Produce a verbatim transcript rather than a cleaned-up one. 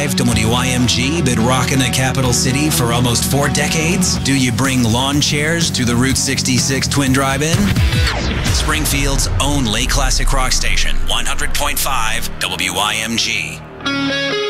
W Y M G been rocking the capital city for almost four decades? Do you bring lawn chairs to the Route sixty-six Twin Drive-In? Springfield's only classic rock station, one hundred point five W Y M G.